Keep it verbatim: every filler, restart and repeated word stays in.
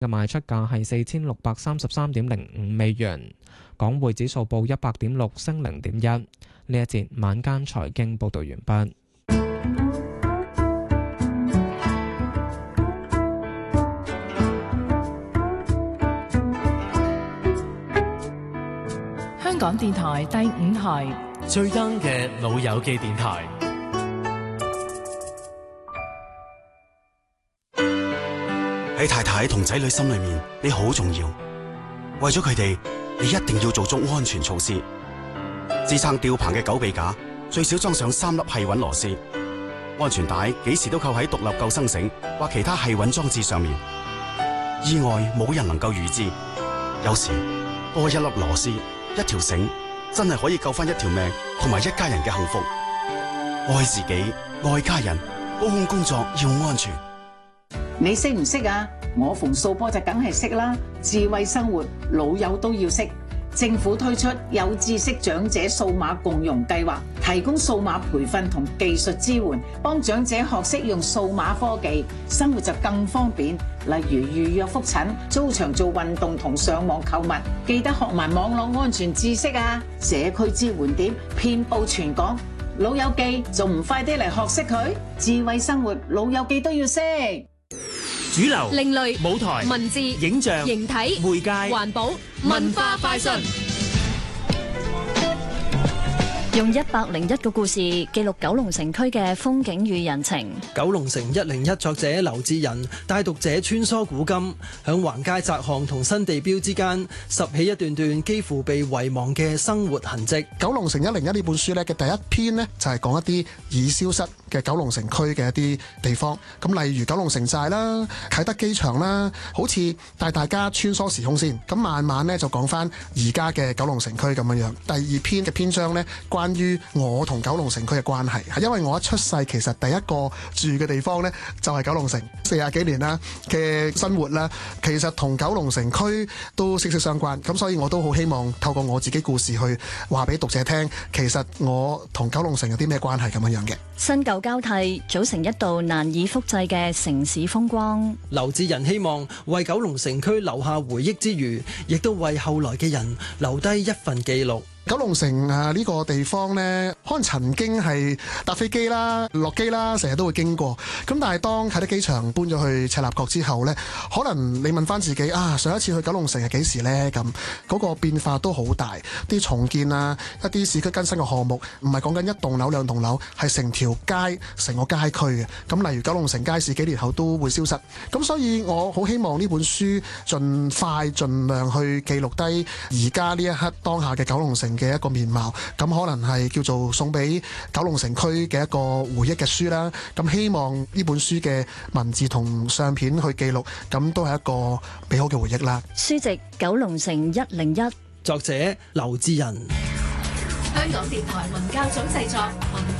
嘅賣出價係四千六百三十三點零五美元，港匯指數報一百點六，升零點一。呢一節晚間財經報道完畢。 香港電台第五台最 young 嘅老友記電台。 喺太太同仔女心裏面，你好重要。為咗佢哋，你一定要做足安全措施。支撐吊棚嘅狗臂架最少裝上三粒繫穩螺絲。安全帶幾時都扣喺獨立救生繩或其他繫穩裝置上面。意外冇人能夠預知，有時多一粒螺絲、一條繩，真係可以救翻一條命同埋一家人嘅幸福。愛自己，愛家人，高空工作要安全。 你識唔識啊？我馮素波就梗係識啦。智慧生活，老友都要識。政府推出有知識長者數碼共融計劃，提供數碼培訓同技術支援，幫長者學識用數碼科技，生活就更方便。例如預約覆診、租場做運動同上網購物，記得學埋網絡安全知識啊！社區支援點遍佈全港，老友記仲唔快啲嚟學識佢？智慧生活，老友記都要識。 主流、 另類、 舞台、 文字、 影像、 形體、 媒介、 環保、文化快訊， 用一百零一個故事記錄九龍城區嘅風景與人情。 九龍城一零一作者劉志仁帶讀者穿梭古今，響橫街窄巷同新地標之間拾起一段段幾乎被遺忘嘅生活痕跡。 九龍城一零一呢本書咧嘅第一篇呢，就係講一啲已消失嘅九龍城區嘅一啲地方，咁例如九龍城寨啦、啟德機場啦，好似帶大家穿梭時空先，咁慢慢咧就講翻而家嘅九龍城區咁樣樣。第二篇嘅篇章咧，關於我同九龍城區嘅關係，係因為我一出世其實第一個住嘅地方咧就係九龍城，四十幾年啦嘅生活啦，其實同九龍城區都息息相關，咁所以我都好希望透過我自己故事去話俾讀者聽，其實我同九龍城有啲咩關係咁樣樣嘅。 新舊交替組成一道難以複製嘅城市風光。 劉志仁希望為九龍城區留下回憶之餘，亦都為後來嘅人留低一份記錄。 九龍城啊呢個地方呢，可能曾經係搭飛機啦、落機啦，成日都會經過。咁但係當啟德機場搬咗去赤鱲角之後呢，可能你問翻自己啊，上一次去九龍城係幾時呢？咁嗰個變化都好大，啲重建啊，一啲市區更新嘅項目，唔係講緊一棟樓兩棟樓，係成條街、成個街區嘅。咁例如九龍城街市幾年後都會消失。咁所以我好希望呢本書盡快盡量去記錄低而家呢一刻當下嘅九龍城嘅一個面貌，咁可能係叫做送俾九龍城區嘅一個回憶嘅書啦。咁希望呢本書嘅文字同相片去記錄，咁都係一個美好嘅回憶啦。 書籍《九龍城一零一》， 作者劉志仁。 香港電台文教組製作。